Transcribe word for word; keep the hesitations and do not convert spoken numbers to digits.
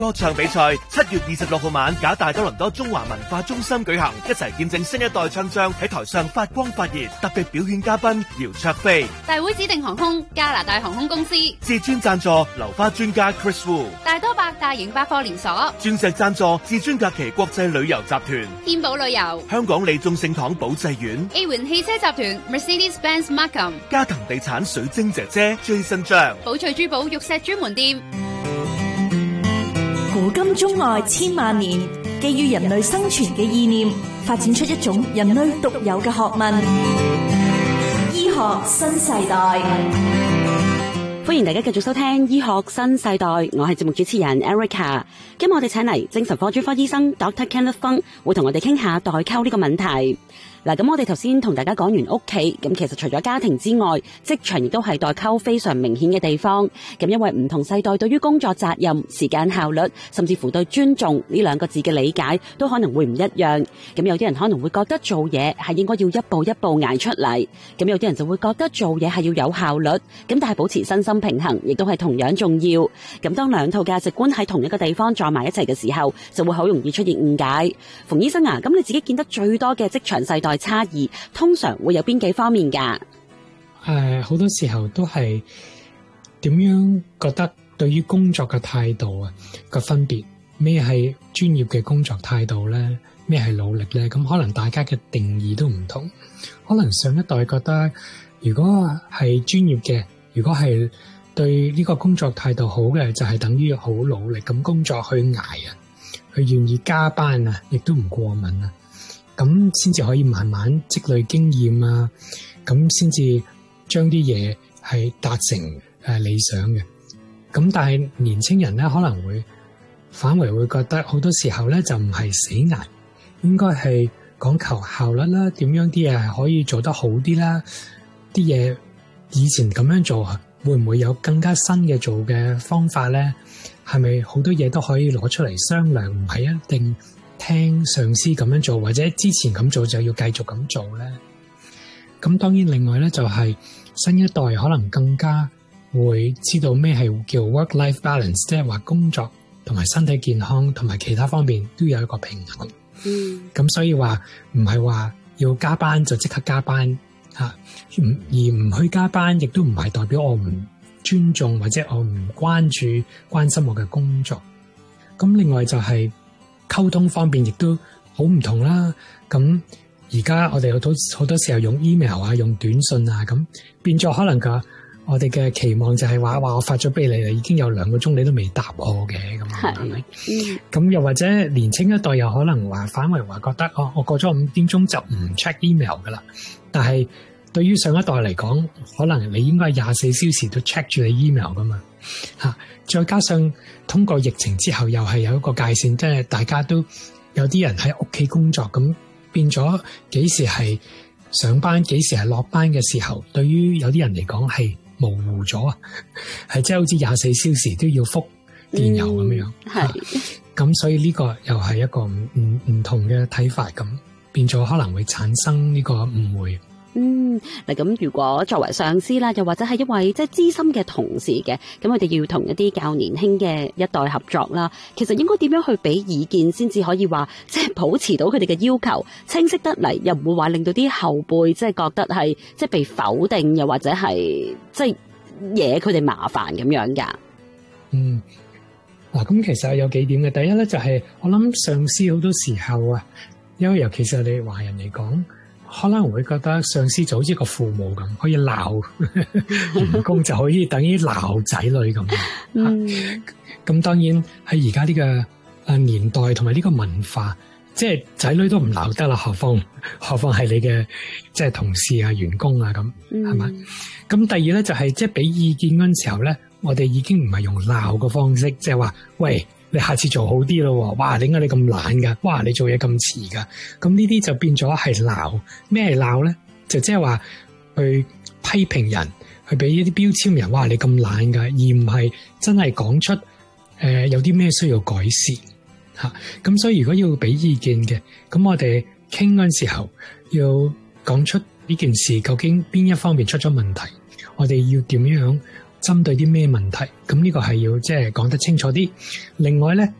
歌唱比賽七月二十六號晚，假大多倫多中華文化中心舉行，一齊見證新一代唱將喺台上發光發熱。特別表演嘉賓姚焯菲， 大會指定航空加拿大航空公司， 至尊贊助流花專家 Chris Wu， 大多百大型百貨連鎖， 鑽石贊助至尊假期國際旅遊集團， 天寶旅遊， 香港利眾聖堂寶濟院 A 環汽車集團 Mercedes-Benz Markham， 加藤地產水晶姐姐 Jason 張， 寶翠珠寶玉石專門店。 古今中外千萬年，基於人類生存嘅意念，發展出一種人類獨有嘅學問——醫學新世代。 歡迎大家繼續收聽醫學新世代，我係節目主持人 Erica。今日我哋請嚟精神科專科醫生 Doctor Kenneth Fung， 會同我哋傾下代溝呢個問題。嗱，咁我哋頭先同大家講完屋企，咁其實除咗家庭之外，職場亦都係代溝非常明顯嘅地方。咁因為唔同世代對於工作責任、時間效率，甚至乎對尊重呢兩個字嘅理解，都可能會唔一樣。咁有啲人可能會覺得做嘢係應該要一步一步捱出嚟，咁有啲人就會覺得做嘢係要有效率。咁但係保持身心平衡，亦都係同樣重要。咁當兩套價值觀喺同一個地方撞埋一齊嘅時候，就會好容易出現誤解。馮醫生啊，咁你自己見得最多嘅職場世代差異通常會有邊幾方面㗎？ 誒，好多時候都係點樣覺得對於工作嘅態度啊個分別，咩係專業嘅工作態度咧？咩係努力咧？咁可能大家嘅定義都唔同。可能上一代覺得如果係專業嘅，如果係對呢個工作態度好嘅，就係等於好努力咁工作去捱啊，去願意加班啊，亦都唔過敏啊。咁先至可以慢慢積累經驗啊，咁先至將啲嘢係達成誒理想嘅。咁但係年青人咧可能會反為會覺得好多時候咧就唔係死捱，應該係講求效率啦，點樣啲嘢係可以做得好啲啦，啲嘢以前咁樣做會唔會有更加新嘅做嘅方法咧？係咪好多嘢都可以攞出嚟商量，唔係一定聽上司咁樣做，或者之前咁做就要繼續咁做咧。咁當然另外咧就係新一代可能更加會知道咩係叫 work-life balance， 即係話工作同埋身體健康同埋其他方面都有一個平衡。嗯，咁所以話唔係話要加班就即刻加班吓，而唔去加班亦都唔係代表我唔尊重或者我唔關注關心我嘅工作。咁另外就係溝通方面亦都好唔同啦，咁而家我哋好多好多時候用 email 啊，用短信啊，咁變咗可能個我哋嘅期望就係話話我發咗俾你啦，已經有兩個鐘你都未答我嘅，咁係咪？咁又或者年青一代又可能話反為話覺得哦，我過咗五點鐘就唔 check email 噶啦，但係對於上一代嚟講，可能你應該廿四小時都 check 住你 email 噶嘛。吓，再加上通過疫情之後，又係有一個界線，即係大家都有啲人喺屋企工作，咁變咗幾時係上班，幾時係落班嘅時候，對於有啲人嚟講係模糊咗啊，係即係好似廿四小時都要覆電郵咁樣，係咁、啊，所以呢個又係一個唔唔唔同嘅睇法，咁變咗可能會產生呢個誤會。 嗯，嗱咁如果作為上司啦，又或者係一位即係資深嘅同事嘅，咁我哋要同一啲較年輕嘅一代合作啦，其實應該點樣去俾意見先至可以話即係保持到佢哋嘅要求清晰得嚟，又唔會話令到啲後輩即係覺得係即係被否定，又或者係即係惹佢哋麻煩咁樣噶。 嗯，嗱咁其實有幾點嘅，第一咧就係、是、我諗上司好多時候啊，因為尤其是我哋華人嚟講，可能會覺得上司就好似個父母咁，可以鬧員工就可以等於鬧仔女咁。咁、嗯、當然喺而家呢個誒年代同埋呢個文化，即係仔女都唔鬧得啦，何況何況係你嘅即係同事啊、員工啊咁，係咪？咁、嗯、第二咧就係即係俾意見嗰陣時候咧，我哋已經唔係用鬧嘅方式，即係話喂，你下次做好啲咯，哇！點解你咁懶噶？哇！你做嘢咁遲噶？咁呢啲就變咗係鬧。咩係鬧咧？就即係話去批評人，去俾一啲標籤人，哇！你咁懶噶，而唔係真係講出誒、呃、有啲咩需要改善吓。咁、啊、所以如果要俾意見嘅，咁我哋傾嗰陣時候要講出呢件事究竟邊一方面出咗問題，我哋要點樣針對啲咩問題？咁呢個係要即係講得清楚啲。另外咧，